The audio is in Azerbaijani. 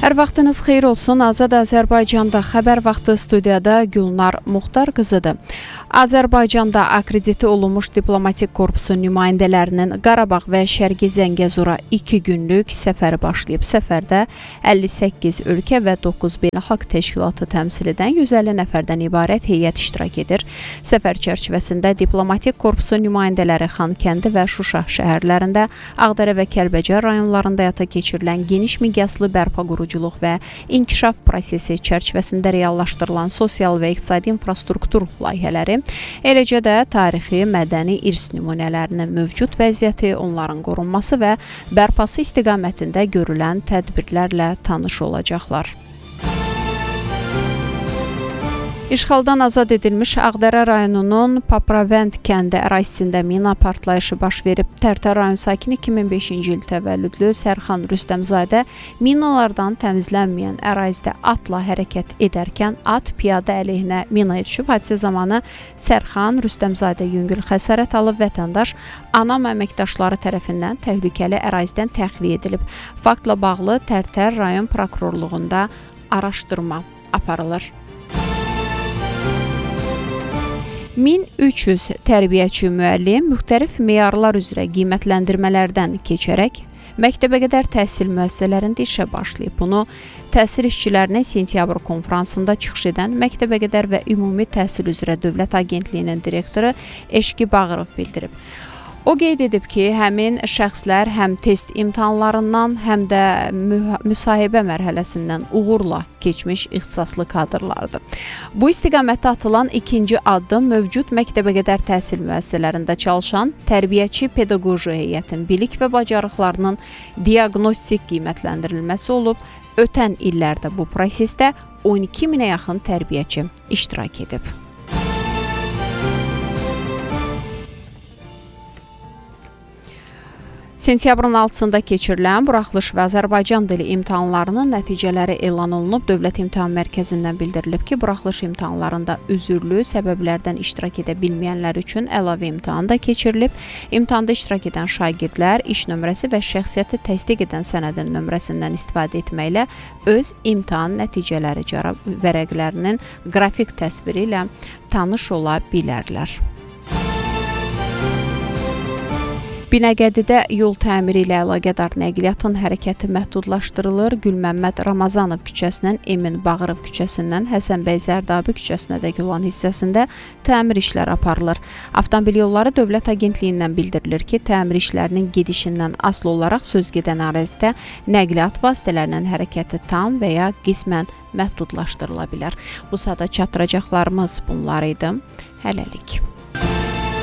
Hər vaxtınız xeyir olsun. Azad Azərbaycanda xəbər vaxtı studiyada Gülnar Muxtar qızıdır. Azərbaycanda akrediti olunmuş diplomatik korpusun nümayəndələrinin Qarabağ və Şərqi Zəngəzura 2 günlük səfəri başlayıb. Səfərdə 58 ölkə və 9 beynəlxalq təşkilatı təmsil edən 150 nəfərdən ibarət heyət iştirak edir. Səfər çərçivəsində diplomatik korpusun nümayəndələri Xankəndi və Şuşa şəhərlərində, Ağdərə və Kəlbəcər rayonlarında həyata keçirilən geniş miqyaslı bərpa quruculuq və inkişaf prosesi çərçivəsində reallaşdırılan sosial və iqtisadi infrastruktur layihələri, eləcə də tarixi, mədəni irs nümunələrinin mövcud vəziyyəti, onların qorunması və bərpası istiqamətində görülən tədbirlərlə tanış olacaqlar. İşğaldan azad edilmiş Ağdərə rayonunun Papravənd kəndi ərazisində mina partlayışı baş verib. Tərtər rayon sakini 2005-ci il təvəllüdlü Sərxan Rüstəmzadə minalardan təmizlənməyən ərazidə atla hərəkət edərkən at piyada əleyhinə minaya düşüb. Hadisə zamanı Sərxan Rüstəmzadə yüngül xəsarət alıb, vətəndaş anam əməkdaşları tərəfindən təhlükəli ərazidən təxliyə edilib. Faktla bağlı Tərtər rayon prokurorluğunda araşdırma aparılır. 1300 tərbiyəçi müəllim müxtəlif meyarlar üzrə qiymətləndirmələrdən keçərək məktəbəqədər təhsil müəssisələrində işə başlayıb. Bunu təhsil işçilərinin sentyabr konfransında çıxış edən Məktəbəqədər və Ümumi Təhsil üzrə Dövlət Agentliyinin direktoru Eşqi Bağırov bildirib. O qeyd edib ki, həmin şəxslər həm test imtahanlarından, həm də müsahibə mərhələsindən uğurla keçmiş ixtisaslı kadrlardır. Bu istiqamətdə atılan ikinci addım mövcud məktəbəqədər təhsil müəssisələrində çalışan tərbiyəçi pedaqoji heyətin bilik və bacarıqlarının diaqnostik qiymətləndirilməsi olub. Ötən illərdə bu prosesdə 12 minə yaxın tərbiyəçi iştirak edib. Sentyabrın 6-sında keçirilən buraxılış və Azərbaycan dili imtahanlarının nəticələri elan olunub. Dövlət İmtahan Mərkəzindən bildirilib ki, buraxılış imtahanlarında üzürlü səbəblərdən iştirak edə bilməyənlər üçün əlavə imtahan da keçirilib. İmtahanda iştirak edən şagirdlər iş nömrəsi və şəxsiyyəti təsdiq edən sənədin nömrəsindən istifadə etməklə öz imtahan nəticələri vərəqlərinin qrafik təsviri ilə tanış ola bilərlər. Binəqədidə yol təmiri ilə əlaqədar nəqliyyatın hərəkəti məhdudlaşdırılır. Gülməmməd Ramazanov küçəsindən Emin Bağırov küçəsindən Həsənbəy Zərdabi küçəsinə dək olan hissəsində təmir işləri aparılır. Avtomobil yolları Dövlət Agentliyindən bildirilir ki, təmir işlərinin gedişindən asılı olaraq sözgedən ərazidə nəqliyyat vasitələrinin hərəkəti tam və ya qismən məhdudlaşdırıla bilər. Bu saata çatdıracaqlarımız bunlar idi. Hələlik.